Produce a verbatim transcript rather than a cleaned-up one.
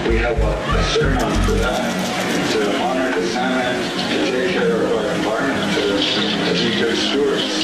we have a, a ceremony for that, to honor the salmon, to take care of our environment, to, to be good stewards.